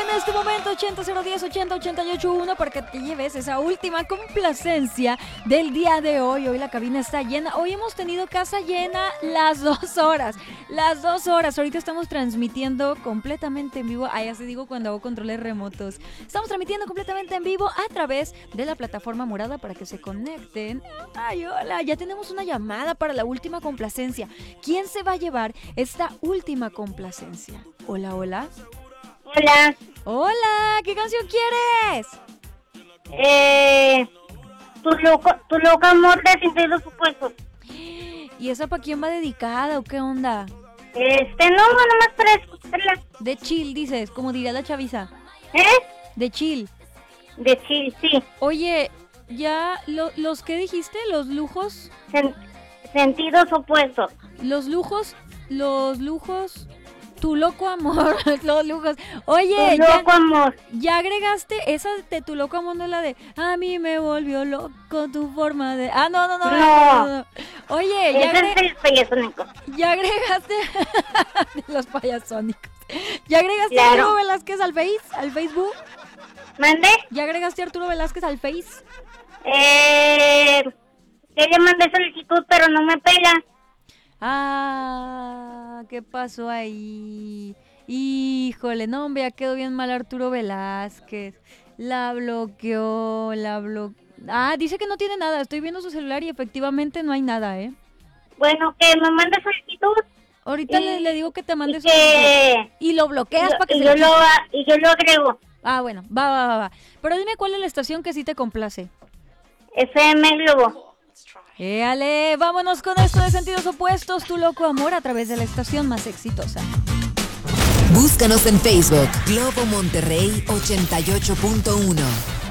en este momento 80-010-80-88-1 para que te lleves esa última complacencia del día de hoy. Hoy la cabina está llena. Hoy hemos tenido casa llena las 2 horas. Las 2 horas. Ahorita estamos transmitiendo completamente en vivo. Ya se digo cuando hago controles remotos. Estamos transmitiendo completamente en vivo a través de la plataforma morada para que se conecten. Ay, hola. Ya tenemos una llamada para la última complacencia. ¿Quién se va a llevar esta última complacencia? Hola, hola. Hola. Hola, ¿qué canción quieres? Tu loco amor de sentidos opuestos. ¿Y esa para quién va dedicada o qué onda? No, nomás para escucharla. De chill, dices, como diría la chaviza. De chill. De chill, sí. Oye, ya, ¿los qué dijiste? ¿Los lujos? Sentidos opuestos. Los lujos, tu loco amor, los lujos. Oye, tu loco amor. ¿Ya agregaste esa de tu loco amor? No, la de a mí me volvió loco tu forma de... No. Oye, ese es el payasónico. ¿Ya agregaste los payasónicos? ¿Ya agregaste claro. a Arturo Velázquez al Facebook? ¿Mande? ¿Ya agregaste a Arturo Velázquez al Face? Yo le mandé solicitud, pero no me pela. ¿Qué pasó ahí? Híjole, no, hombre, ya quedó bien mal Arturo Velázquez. La bloqueó. Dice que no tiene nada. Estoy viendo su celular y efectivamente no hay nada, ¿eh? Bueno, que me mande solicitud. Ahorita le digo que te mande solicitud. Y lo bloqueas para que y yo lo agrego. Bueno, va. Pero dime cuál es la estación que sí te complace. FM Globo. Ale, vámonos con esto de Sentidos Opuestos, tu loco amor a través de la estación más exitosa. Búscanos en Facebook, Globo Monterrey 88.1.